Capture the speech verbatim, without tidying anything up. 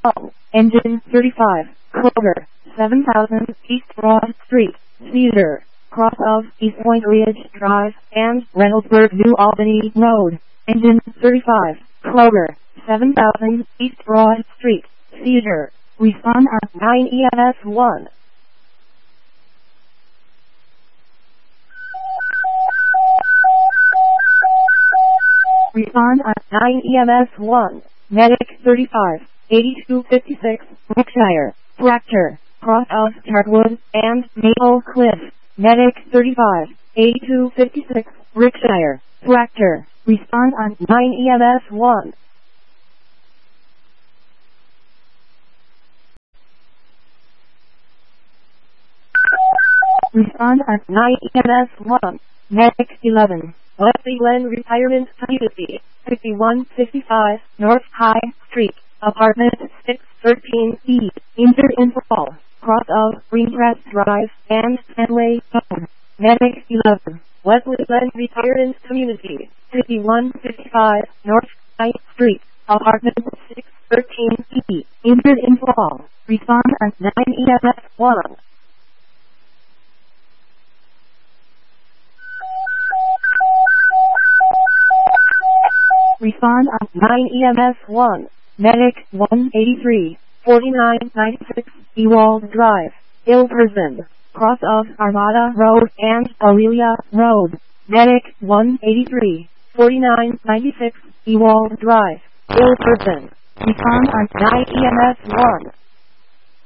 Wrong. Engine thirty-five. Kroger. seven thousand East Broad Street, Cedar. Cross of East Point Ridge Drive and Reynoldsburg New Albany Road. Engine thirty-five. Kroger. seven thousand East Broad Street, Cedar. Respond at nine E M S one. Respond at nine E M S one. Medic thirty-five, eighty-two fifty-six, Brookshire. Tractor. Cross of Chartwood and Maple Cliff. Medic thirty-five, eighty-two fifty-six, Brookshire. Tractor. Respond on nine E M S one. Respond at nine E M S one. Medic eleven. Leslie Glen Retirement Community, fifty-one fifty-five North High Street, Apartment six thirteen E, Injured in Fall, cross of Greengrass Drive and Fenway Phone. Medic eleven. Leslie Glen Retirement Community, fifty-one fifty-five North High Street, Apartment six thirteen E, Injured in Fall. Respond at nine E M S one. Respond at nine E M S one. Medic one eighty-three, forty-nine ninety-six, Ewald Drive, Ilperson, cross of Armada Road and Aurelia Road. Medic one eighty-three, forty-nine ninety-six, Ewald Drive, Ilperson. Respond at nine E M S one.